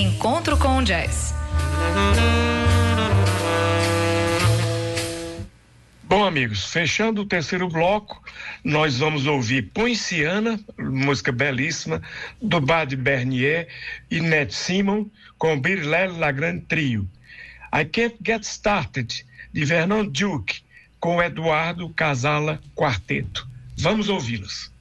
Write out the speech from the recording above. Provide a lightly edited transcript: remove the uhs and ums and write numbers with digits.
Encontro com o Jazz. Bom, amigos, fechando o terceiro bloco, nós vamos ouvir Poinciana, música belíssima, do Bad Bernier e Nat Simon, com Birilé Lagrande Trio. I Can't Get Started, de Vernon Duke, com Eduardo Casala Quarteto. Vamos ouvi-los.